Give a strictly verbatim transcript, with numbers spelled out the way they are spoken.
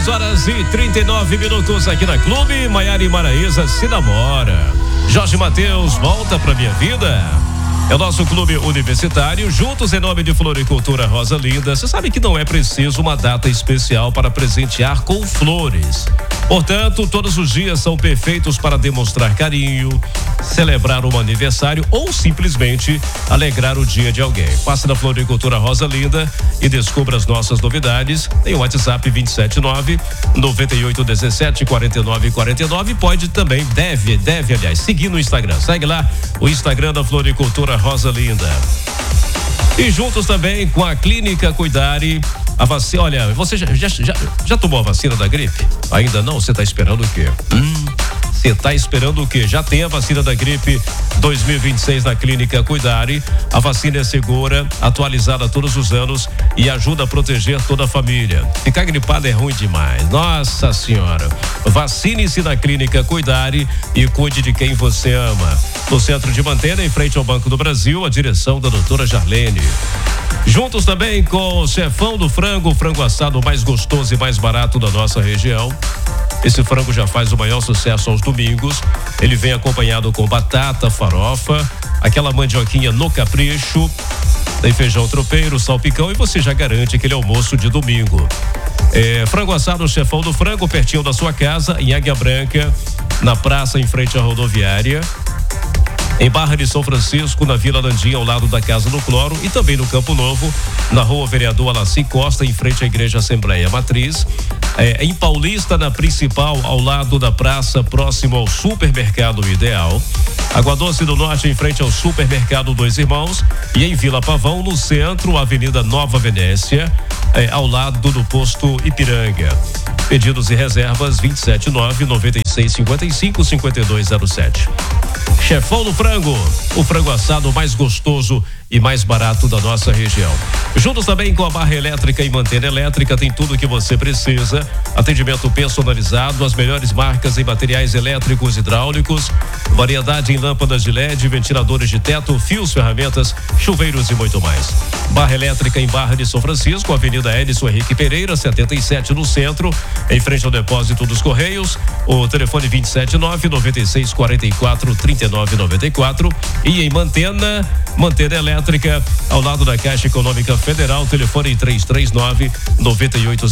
duas horas e trinta e nove minutos aqui na Clube. Maiara e Maraísa se namora. Jorge Mateus volta pra minha vida. É o nosso clube universitário, juntos em nome de Floricultura Rosa Linda. Você sabe que não é preciso uma data especial para presentear com flores. Portanto, todos os dias são perfeitos para demonstrar carinho, celebrar um aniversário ou simplesmente alegrar o dia de alguém. Passe na Floricultura Rosa Linda e descubra as nossas novidades. Tem o WhatsApp vinte e sete nove, noventa e oito dezessete, quarenta e nove quarenta e nove. Pode também, deve, deve, aliás, seguir no Instagram. Segue lá o Instagram da Floricultura Rosa Linda. E juntos também com a Clínica Cuidare, a vacina. Olha, você já, já, já, já tomou a vacina da gripe? Ainda não? Você está esperando o quê? Hum, você está esperando o quê? Já tem a vacina da gripe dois mil e vinte e seis na Clínica Cuidare. A vacina é segura, atualizada todos os anos e ajuda a proteger toda a família. Ficar gripado é ruim demais. Nossa Senhora. Vacine-se na Clínica Cuidare e cuide de quem você ama. No centro de Mantena, em frente ao Banco do Brasil, a direção da doutora Jarlene. Juntos também com o Chefão do Frango, o frango assado mais gostoso e mais barato da nossa região. Esse frango já faz o maior sucesso aos domingos. Ele vem acompanhado com batata, farofa, aquela mandioquinha no capricho, tem feijão tropeiro, salpicão e você já garante aquele almoço de domingo. É, frango assado Chefão do Frango, pertinho da sua casa, em Águia Branca, na praça em frente à rodoviária. Em Barra de São Francisco, na Vila Landinha, ao lado da Casa do Cloro, e também no Campo Novo, na Rua Vereador Alaci Costa, em frente à Igreja Assembleia Matriz. É, em Paulista, na Principal, ao lado da praça, próximo ao Supermercado Ideal. Água Doce do Norte, em frente ao Supermercado Dois Irmãos. E em Vila Pavão, no centro, Avenida Nova Venécia, é, ao lado do posto Ipiranga. Pedidos e reservas vinte e sete nove, noventa e seis, cinquenta e cinco, cinquenta e dois zero sete. Chefão do Frango, o frango assado mais gostoso e mais barato da nossa região. Juntos também com a Barra Elétrica e Mantena Elétrica, tem tudo o que você precisa. Atendimento personalizado, as melhores marcas em materiais elétricos e hidráulicos, variedade em lâmpadas de L E D, ventiladores de teto, fios, ferramentas, chuveiros e muito mais. Barra Elétrica em Barra de São Francisco, Avenida Edson Henrique Pereira, setenta e sete no centro, em frente ao depósito dos Correios. O telefone vinte e sete nove, noventa e seis, quarenta e quatro, trinta e nove noventa e quatro. E em Mantena, Mantena Elétrica, ao lado da Caixa Econômica Federal, telefone três três nove, noventa e oito